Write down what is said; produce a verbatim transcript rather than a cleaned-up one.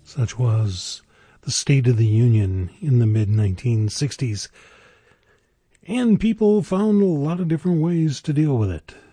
Such was the State of the Union in the mid nineteen sixties. And people found a lot of different ways to deal with it.